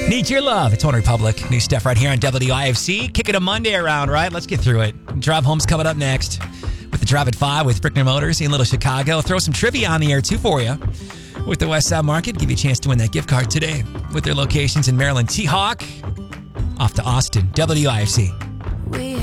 Need Your Love. It's One Republic. New stuff right here on WIFC. Kick it a Monday around, right? Let's get through it. Drive Home's coming up next with the Drive at 5 with Brickner Motors in Little Chicago. Throw some trivia on the air, too, for you. With the West Side Market, give you a chance to win that gift card today with their locations in Maryland. T-Hawk off to Austin. WIFC.